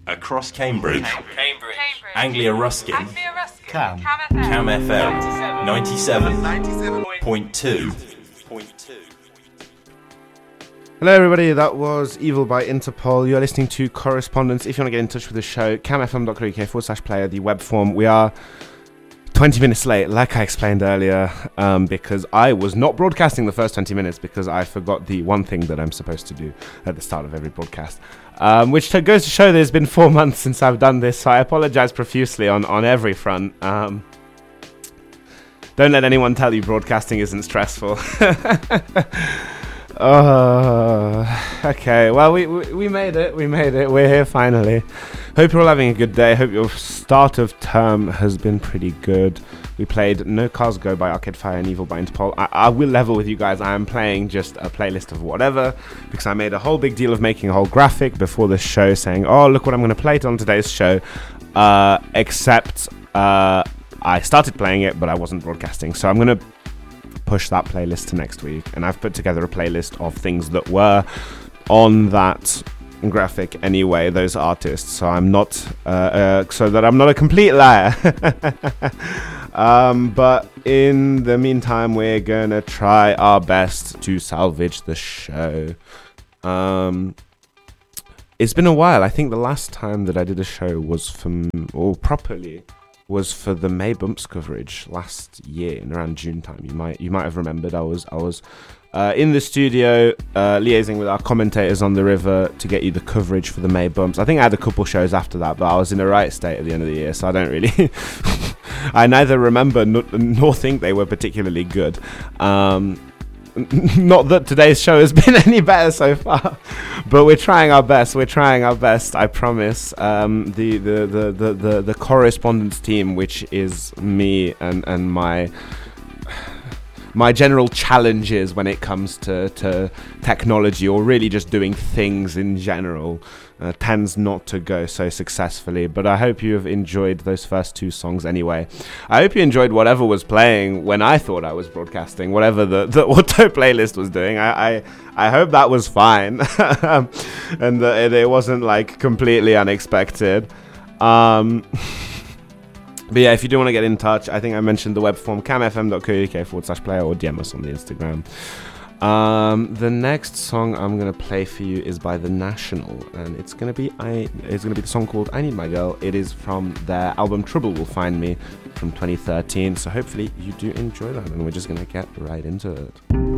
Across Cambridge. Anglia Ruskin. Cam FM 97.2. Hello everybody, that was Evil by Interpol. You're listening to Correspondence. If you want to get in touch with the show, camfm.co.uk/player, the web form. We are 20 minutes late, like I explained earlier, because I was not broadcasting the first 20 minutes because I forgot the one thing that I'm supposed to do at the start of every broadcast. Which goes to show that it's been 4 months since I've done this, so I apologize profusely on every front. Don't let anyone tell you broadcasting isn't stressful. Okay, well, we made it, we're here finally. Hope you're all having a good day. Hope your start of term has been pretty good. We played No Cars Go by Arcade Fire and Evil by Interpol. I will level with you guys, I am playing just a playlist of whatever, because I made a whole big deal of making a whole graphic before the show saying, oh, look what I'm going to play on today's show, except I started playing it, but I wasn't broadcasting, so I'm going to push that playlist to next week, and I've put together a playlist of things that were on that graphic anyway, those artists, so I'm not so that I'm not a complete liar. But in the meantime, we're gonna try our best to salvage the show. It's been a while. I think the last time that I did a show was for the May Bumps coverage last year in around June time. You might have remembered I was in the studio liaising with our commentators on the river to get you the coverage for the May Bumps. I think I had a couple shows after that, but I was in a right state at the end of the year, so I don't really I neither remember nor think they were particularly good. Not that today's show has been any better so far, but we're trying our best. I promise. The correspondence team, which is me and my general challenges when it comes to technology, or really just doing things in general, tends not to go so successfully. But I hope you have enjoyed those first two songs anyway. I hope you enjoyed whatever was playing when I thought I was broadcasting, whatever the auto playlist was doing. I hope that was fine and that it wasn't like completely unexpected. But yeah, if you do want to get in touch, I think I mentioned the web form, camfm.co.uk/player, or DM us on the Instagram. The next song I'm gonna play for you is by The National, and it's gonna be the song called I Need My Girl. It is from their album Trouble Will Find Me from 2013. So hopefully you do enjoy that, and we're just gonna get right into it.